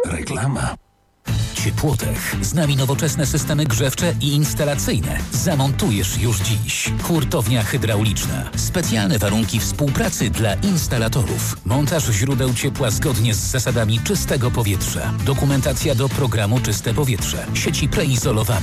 Reklama. Ciepłotech. Z nami nowoczesne systemy grzewcze i instalacyjne. Zamontujesz już dziś. Hurtownia hydrauliczna. Specjalne warunki współpracy dla instalatorów. Montaż źródeł ciepła zgodnie z zasadami czystego powietrza. Dokumentacja do programu Czyste Powietrze. Sieci preizolowane.